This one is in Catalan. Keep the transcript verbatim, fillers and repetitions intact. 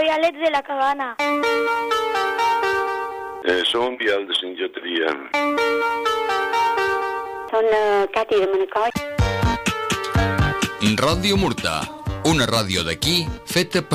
Soy Alex de la Cabana. Eh, som Biel de Sant Lleteria. Són uh, Cati de Manacor. Ràdio Murta, una ràdio d'aquí feta per